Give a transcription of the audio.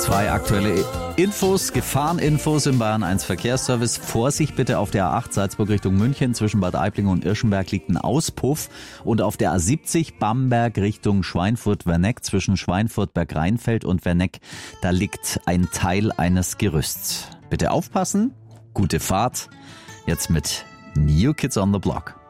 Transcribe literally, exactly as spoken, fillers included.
Zwei aktuelle Infos, Gefahreninfos im Bayern eins Verkehrsservice. Vorsicht bitte auf der A acht Salzburg Richtung München. Zwischen Bad Aibling und Irschenberg liegt ein Auspuff. Und auf der A siebzig Bamberg Richtung Schweinfurt-Werneck. Zwischen Schweinfurt-Bergreinfeld und Werneck, da liegt ein Teil eines Gerüsts. Bitte aufpassen, gute Fahrt. Jetzt mit New Kids on the Block.